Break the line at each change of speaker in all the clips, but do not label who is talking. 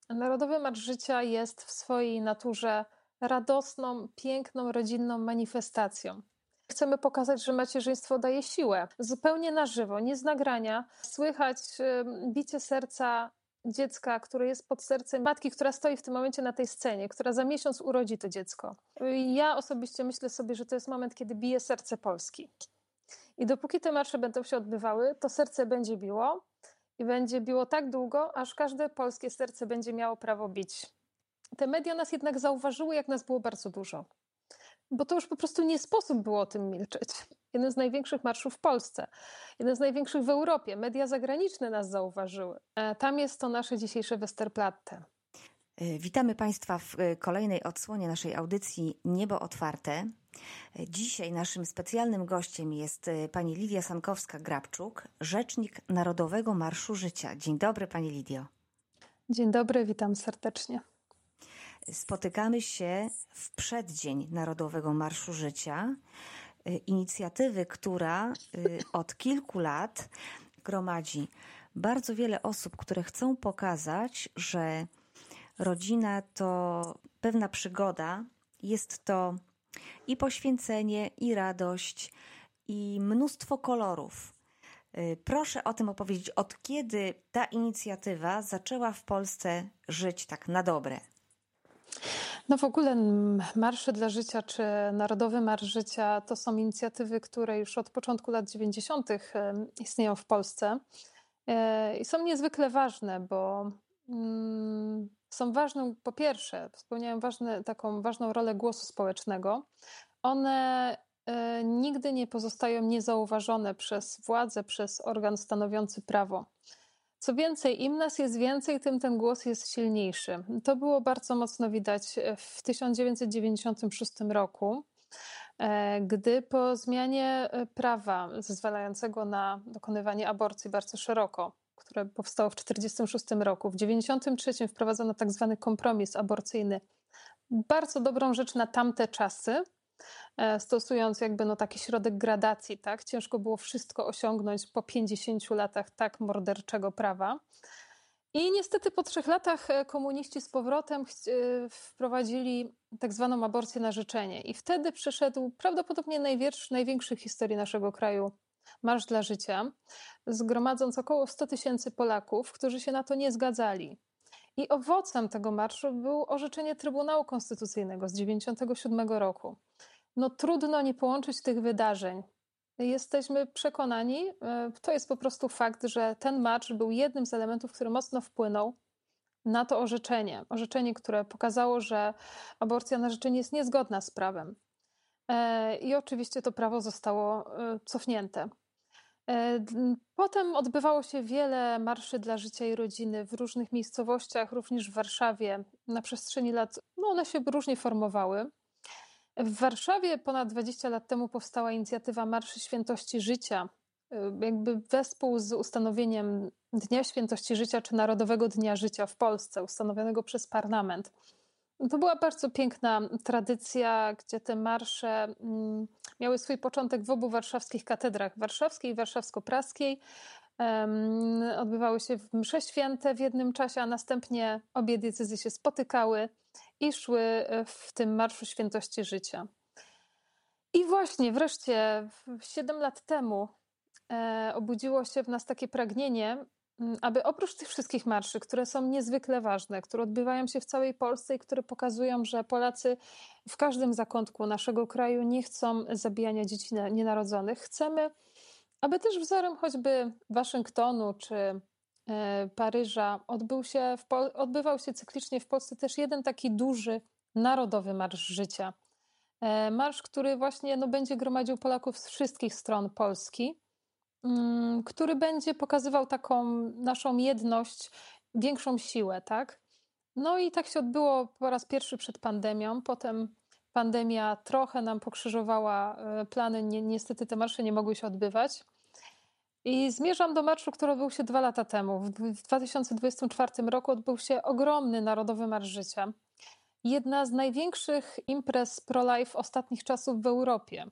Narodowy Marsz Życia jest w swojej naturze radosną, piękną, rodzinną manifestacją. Chcemy pokazać, że macierzyństwo daje siłę. Zupełnie na żywo, nie z nagrania. Słychać bicie serca dziecka, które jest pod sercem matki, która stoi w tym momencie na tej scenie, która za miesiąc urodzi to dziecko. Ja osobiście myślę sobie, że to jest moment, kiedy bije serce Polski. I dopóki te marsze będą się odbywały, to serce będzie biło i będzie biło tak długo, aż każde polskie serce będzie miało prawo bić. Te media nas jednak zauważyły, jak nas było bardzo dużo. Bo to już po prostu nie sposób było o tym milczeć. Jeden z największych marszów w Polsce, jeden z największych w Europie. Media zagraniczne nas zauważyły. Tam jest to nasze dzisiejsze Westerplatte.
Witamy Państwa w kolejnej odsłonie naszej audycji Niebo Otwarte. Dzisiaj naszym specjalnym gościem jest pani Lidia Sankowska-Grabczuk, rzecznik Narodowego Marszu Życia. Dzień dobry pani Lidio.
Dzień dobry, witam serdecznie.
Spotykamy się w przeddzień Narodowego Marszu Życia, inicjatywy, która od kilku lat gromadzi bardzo wiele osób, które chcą pokazać, że rodzina to pewna przygoda, jest to i poświęcenie, i radość, i mnóstwo kolorów. Proszę o tym opowiedzieć, od kiedy ta inicjatywa zaczęła w Polsce żyć tak na dobre?
No w ogóle Marsze dla Życia czy Narodowy Marsz Życia to są inicjatywy, które już od początku lat 90. istnieją w Polsce i są niezwykle ważne, bo są ważne, po pierwsze, spełniają taką ważną rolę głosu społecznego. One nigdy nie pozostają niezauważone przez władzę, przez organ stanowiący prawo. Co więcej, im nas jest więcej, tym ten głos jest silniejszy. To było bardzo mocno widać w 1996 roku, gdy po zmianie prawa zezwalającego na dokonywanie aborcji bardzo szeroko, które powstało w 1946 roku, w 1993 wprowadzono tak zwany kompromis aborcyjny. Bardzo dobrą rzecz na tamte czasy, stosując taki środek gradacji, tak? Ciężko było wszystko osiągnąć po 50 latach tak morderczego prawa. I niestety po 3 latach komuniści z powrotem wprowadzili tak zwaną aborcję na życzenie. I wtedy przyszedł prawdopodobnie największy w historii naszego kraju Marsz dla Życia, zgromadząc około 100 000 Polaków, którzy się na to nie zgadzali. I owocem tego marszu było orzeczenie Trybunału Konstytucyjnego z 1997 roku. No trudno nie połączyć tych wydarzeń. Jesteśmy przekonani, to jest po prostu fakt, że ten marsz był jednym z elementów, który mocno wpłynął na to orzeczenie. Orzeczenie, które pokazało, że aborcja na życzenie jest niezgodna z prawem. I oczywiście to prawo zostało cofnięte. Potem odbywało się wiele marszy dla życia i rodziny w różnych miejscowościach, również w Warszawie. Na przestrzeni lat one się różnie formowały. W Warszawie ponad 20 lat temu powstała inicjatywa Marszy Świętości Życia, jakby wespół z ustanowieniem Dnia Świętości Życia czy Narodowego Dnia Życia w Polsce, ustanowionego przez parlament. To była bardzo piękna tradycja, gdzie te marsze miały swój początek w obu warszawskich katedrach, warszawskiej i warszawsko-praskiej. Odbywały się w msze święte w jednym czasie, a następnie obie diecezje się spotykały i szły w tym Marszu Świętości Życia. I właśnie wreszcie 7 lat temu obudziło się w nas takie pragnienie, aby oprócz tych wszystkich marszy, które są niezwykle ważne, które odbywają się w całej Polsce i które pokazują, że Polacy w każdym zakątku naszego kraju nie chcą zabijania dzieci nienarodzonych, chcemy, aby też wzorem choćby Waszyngtonu czy Paryża odbywał się cyklicznie w Polsce też jeden taki duży Narodowy Marsz Życia. Marsz, który właśnie będzie gromadził Polaków z wszystkich stron Polski, który będzie pokazywał taką naszą jedność, większą siłę, tak? No i tak się odbyło po raz pierwszy przed pandemią, potem pandemia trochę nam pokrzyżowała plany, niestety te marsze nie mogły się odbywać. I zmierzam do marszu, który odbył się 2 lata temu. W 2024 roku odbył się ogromny Narodowy Marsz Życia. Jedna z największych imprez pro-life ostatnich czasów w Europie.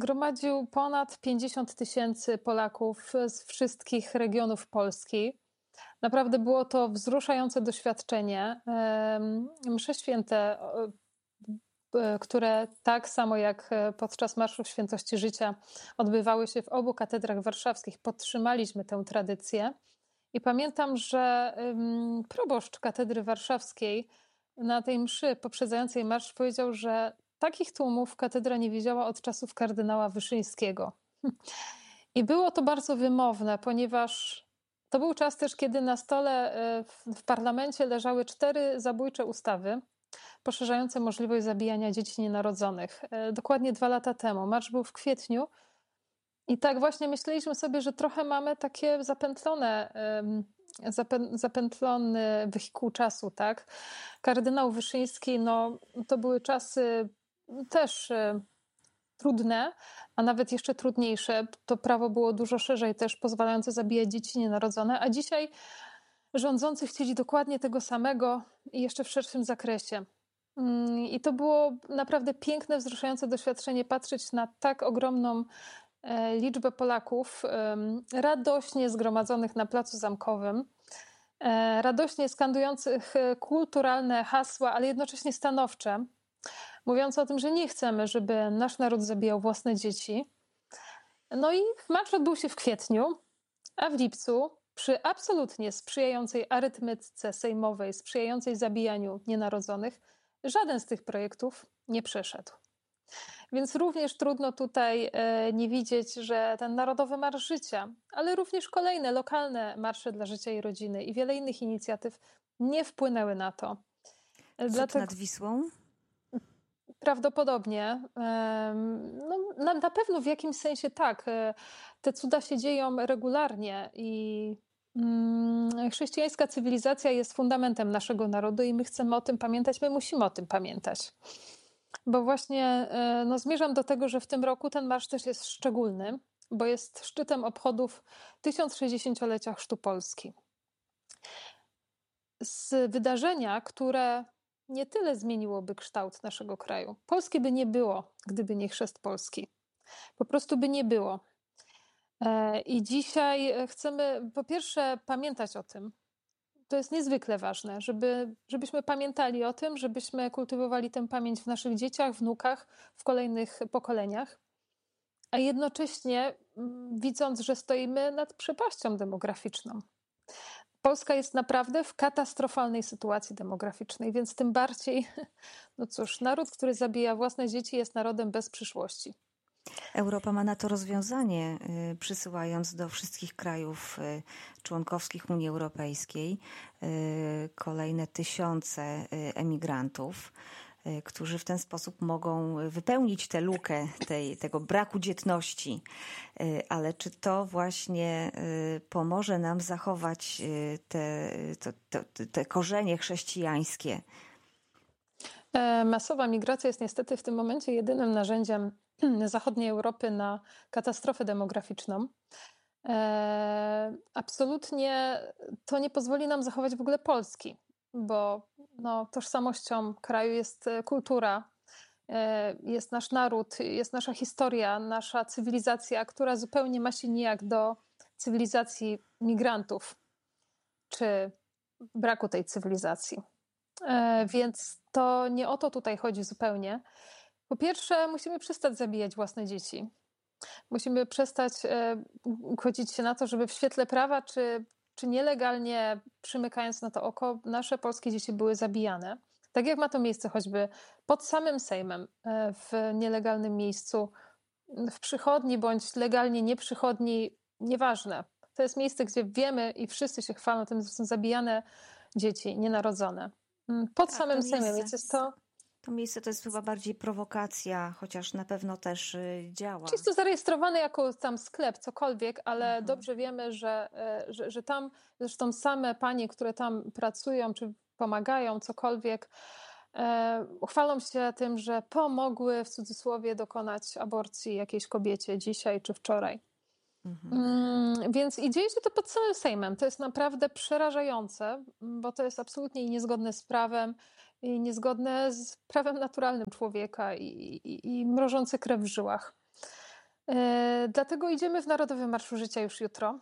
Zgromadził ponad 50 000 Polaków z wszystkich regionów Polski. Naprawdę było to wzruszające doświadczenie. Msze święte, które tak samo jak podczas Marszu Świętości Życia odbywały się w obu katedrach warszawskich, podtrzymaliśmy tę tradycję. I pamiętam, że proboszcz katedry warszawskiej na tej mszy poprzedzającej marsz powiedział, że takich tłumów katedra nie widziała od czasów kardynała Wyszyńskiego. I było to bardzo wymowne, ponieważ to był czas też, kiedy na stole w parlamencie leżały 4 zabójcze ustawy poszerzające możliwość zabijania dzieci nienarodzonych. Dokładnie 2 lata temu. Marsz był w kwietniu i tak właśnie myśleliśmy sobie, że trochę mamy takie zapętlony wehikuł czasu, tak? Kardynał Wyszyński, no to były czasy też trudne, a nawet jeszcze trudniejsze. To prawo było dużo szerzej też pozwalające zabijać dzieci nienarodzone, a dzisiaj rządzący chcieli dokładnie tego samego i jeszcze w szerszym zakresie. I to było naprawdę piękne, wzruszające doświadczenie patrzeć na tak ogromną liczbę Polaków radośnie zgromadzonych na Placu Zamkowym, radośnie skandujących kulturalne hasła, ale jednocześnie stanowcze, mówiące o tym, że nie chcemy, żeby nasz naród zabijał własne dzieci. No i marsz odbył się w kwietniu, a w lipcu przy absolutnie sprzyjającej arytmetyce sejmowej, sprzyjającej zabijaniu nienarodzonych, żaden z tych projektów nie przeszedł. Więc również trudno tutaj nie widzieć, że ten Narodowy Marsz Życia, ale również kolejne lokalne marsze dla życia i rodziny i wiele innych inicjatyw nie wpłynęły na to.
Cud nad Wisłą?
Prawdopodobnie. No, na pewno w jakimś sensie tak. Te cuda się dzieją regularnie i chrześcijańska cywilizacja jest fundamentem naszego narodu i my chcemy o tym pamiętać, my musimy o tym pamiętać. Bo właśnie zmierzam do tego, że w tym roku ten marsz też jest szczególny, bo jest szczytem obchodów 1060-lecia chrztu Polski. Z wydarzenia, które nie tyle zmieniłoby kształt naszego kraju. Polski by nie było, gdyby nie chrzest Polski. Po prostu by nie było. I dzisiaj chcemy po pierwsze pamiętać o tym. To jest niezwykle ważne, żebyśmy pamiętali o tym, żebyśmy kultywowali tę pamięć w naszych dzieciach, wnukach, w kolejnych pokoleniach. A jednocześnie widząc, że stoimy nad przepaścią demograficzną. Polska jest naprawdę w katastrofalnej sytuacji demograficznej, więc tym bardziej, no cóż, naród, który zabija własne dzieci, jest narodem bez przyszłości.
Europa ma na to rozwiązanie, przysyłając do wszystkich krajów członkowskich Unii Europejskiej kolejne tysiące emigrantów, którzy w ten sposób mogą wypełnić tę lukę tego braku dzietności. Ale czy to właśnie pomoże nam zachować te korzenie chrześcijańskie?
Masowa migracja jest niestety w tym momencie jedynym narzędziem zachodniej Europy na katastrofę demograficzną. Absolutnie to nie pozwoli nam zachować w ogóle Polski, bo tożsamością kraju jest kultura, jest nasz naród, jest nasza historia, nasza cywilizacja, która zupełnie ma się nijak do cywilizacji migrantów, czy braku tej cywilizacji. Więc to nie o to tutaj chodzi zupełnie. Po pierwsze, musimy przestać zabijać własne dzieci. Musimy przestać godzić się na to, żeby w świetle prawa, czy nielegalnie, przymykając na to oko, nasze polskie dzieci były zabijane. Tak jak ma to miejsce choćby pod samym Sejmem, w nielegalnym miejscu, w przychodni bądź legalnie nie przychodni, nieważne. To jest miejsce, gdzie wiemy i wszyscy się chwalą tym, że są zabijane dzieci nienarodzone. Pod samym Sejmem, więc jest to...
To miejsce to jest chyba bardziej prowokacja, chociaż na pewno też działa.
Czysto zarejestrowany jako tam sklep, cokolwiek, ale dobrze wiemy, że tam zresztą same panie, które tam pracują czy pomagają, cokolwiek, chwalą się tym, że pomogły w cudzysłowie dokonać aborcji jakiejś kobiecie dzisiaj czy wczoraj. Więc i dzieje się to pod samym Sejmem. To jest naprawdę przerażające, bo to jest absolutnie niezgodne z prawem i niezgodne z prawem naturalnym człowieka i mrożące krew w żyłach. Dlatego idziemy w Narodowy Marszu Życia już jutro.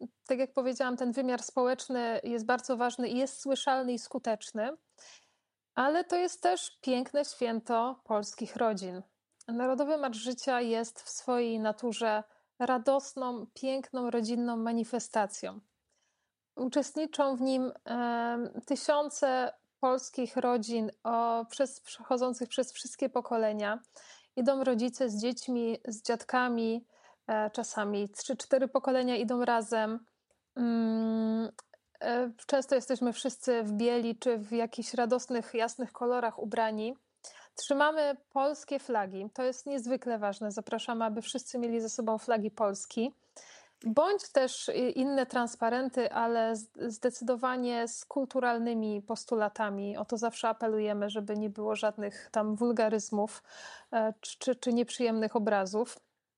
tak jak powiedziałam, ten wymiar społeczny jest bardzo ważny i jest słyszalny i skuteczny, ale to jest też piękne święto polskich rodzin. Narodowy Marsz Życia jest w swojej naturze radosną, piękną, rodzinną manifestacją. Uczestniczą w nim tysiące polskich rodzin przechodzących przez wszystkie pokolenia. Idą rodzice z dziećmi, z dziadkami, czasami 3-4 pokolenia idą razem. Często jesteśmy wszyscy w bieli czy w jakichś radosnych, jasnych kolorach ubrani. Trzymamy polskie flagi. To jest niezwykle ważne. Zapraszamy, aby wszyscy mieli ze sobą flagi Polski. Bądź też inne transparenty, ale zdecydowanie z kulturalnymi postulatami. O to zawsze apelujemy, żeby nie było żadnych tam wulgaryzmów czy nieprzyjemnych obrazów.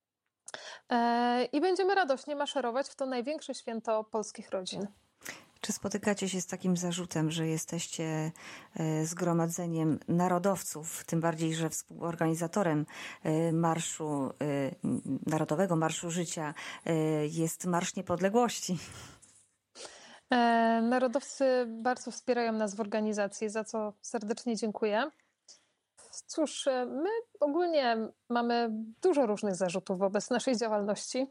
I będziemy radośnie maszerować w to największe święto polskich rodzin.
Czy spotykacie się z takim zarzutem, że jesteście zgromadzeniem narodowców, tym bardziej, że współorganizatorem marszu, Narodowego Marszu Życia jest Marsz Niepodległości?
Narodowcy bardzo wspierają nas w organizacji, za co serdecznie dziękuję. Cóż, my ogólnie mamy dużo różnych zarzutów wobec naszej działalności,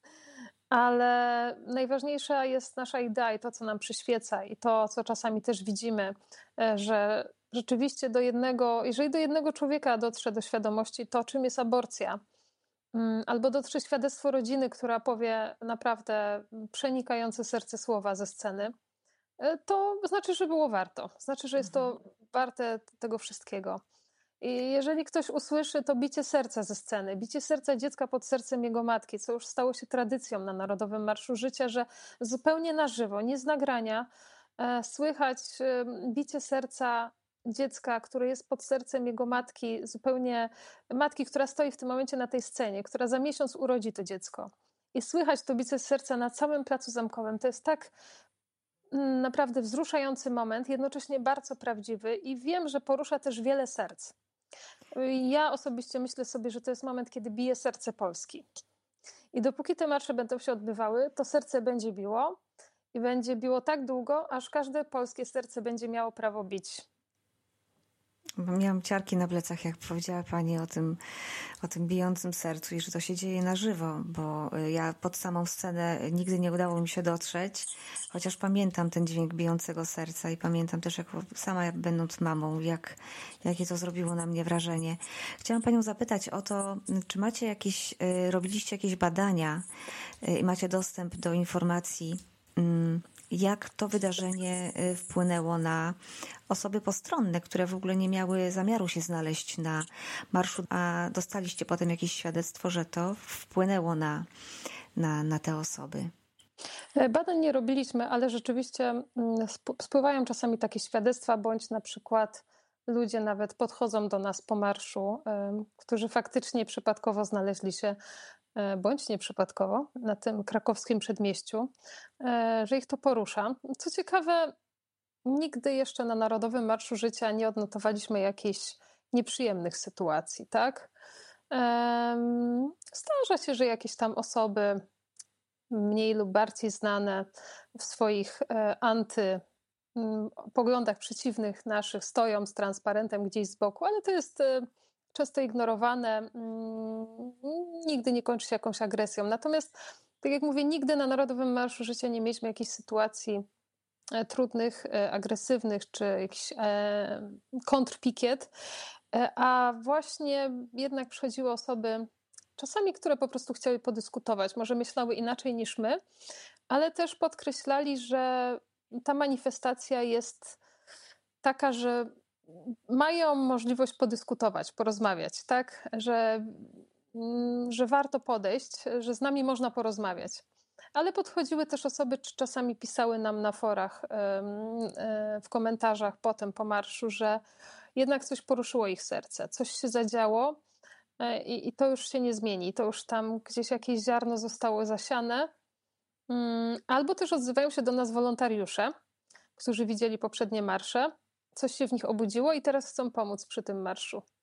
ale najważniejsza jest nasza idea i to, co nam przyświeca i to, co czasami też widzimy, że rzeczywiście jeżeli do jednego człowieka dotrze do świadomości to, czym jest aborcja, albo dotrze świadectwo rodziny, która powie naprawdę przenikające serce słowa ze sceny, to znaczy, że było warto. Znaczy, że jest to warte tego wszystkiego. I jeżeli ktoś usłyszy to bicie serca ze sceny, bicie serca dziecka pod sercem jego matki, co już stało się tradycją na Narodowym Marszu Życia, że zupełnie na żywo, nie z nagrania, słychać bicie serca dziecka, które jest pod sercem jego matki, zupełnie matki, która stoi w tym momencie na tej scenie, która za miesiąc urodzi to dziecko. I słychać to bicie serca na całym placu Zamkowym. To jest tak naprawdę wzruszający moment, jednocześnie bardzo prawdziwy i wiem, że porusza też wiele serc. Ja osobiście myślę sobie, że to jest moment, kiedy bije serce Polski. I dopóki te marsze będą się odbywały, to serce będzie biło i będzie biło tak długo, aż każde polskie serce będzie miało prawo bić.
Miałam ciarki na plecach, jak powiedziała Pani o tym bijącym sercu i że to się dzieje na żywo, bo ja pod samą scenę nigdy nie udało mi się dotrzeć, chociaż pamiętam ten dźwięk bijącego serca i pamiętam też, jak sama będąc mamą, jakie to zrobiło na mnie wrażenie. Chciałam Panią zapytać o to, czy robiliście jakieś badania i macie dostęp do informacji, jak to wydarzenie wpłynęło na osoby postronne, które w ogóle nie miały zamiaru się znaleźć na marszu, a dostaliście potem jakieś świadectwo, że to wpłynęło na te osoby?
Badań nie robiliśmy, ale rzeczywiście spływają czasami takie świadectwa, bądź na przykład ludzie nawet podchodzą do nas po marszu, którzy faktycznie przypadkowo znaleźli się, bądź nieprzypadkowo, na tym krakowskim przedmieściu, że ich to porusza. Co ciekawe, nigdy jeszcze na Narodowym Marszu Życia nie odnotowaliśmy jakichś nieprzyjemnych sytuacji, tak? Zdarza się, że jakieś tam osoby mniej lub bardziej znane w swoich poglądach przeciwnych naszych stoją z transparentem gdzieś z boku, ale to jest często ignorowane, nigdy nie kończy się jakąś agresją. Natomiast, tak jak mówię, nigdy na Narodowym Marszu Życia nie mieliśmy jakichś sytuacji trudnych, agresywnych czy jakichś kontrpikiet, a właśnie jednak przychodziły osoby, czasami, które po prostu chciały podyskutować, może myślały inaczej niż my, ale też podkreślali, że ta manifestacja jest taka, że mają możliwość podyskutować, porozmawiać, tak? Że warto podejść, że z nami można porozmawiać. Ale podchodziły też osoby, czy czasami pisały nam na forach, w komentarzach potem po marszu, że jednak coś poruszyło ich serce, coś się zadziało i to już się nie zmieni, to już tam gdzieś jakieś ziarno zostało zasiane. Albo też odzywają się do nas wolontariusze, którzy widzieli poprzednie marsze, coś się w nich obudziło i teraz chcą pomóc przy tym marszu.